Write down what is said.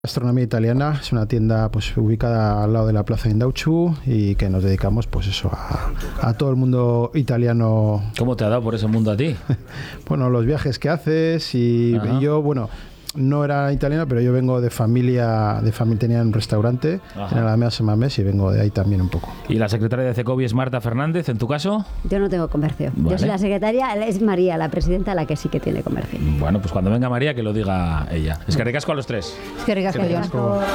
Gastronomía italiana, es una tienda pues ubicada al lado de la plaza de Indauchu y que nos dedicamos pues eso a todo el mundo italiano. ¿Cómo te ha dado por ese mundo a ti? Bueno, los viajes que haces y yo, bueno, no era italiano, pero yo vengo de familia tenía un restaurante en Alameda San Mamés y vengo de ahí también un poco. ¿Y la secretaria de Cecovi es Marta Fernández, en tu caso? Yo no tengo comercio. Vale. Yo soy la secretaria, es María, la presidenta, la que sí que tiene comercio. Bueno, pues cuando venga María que lo diga ella. Es que ricasco a los tres. Es que ricasco, Jon.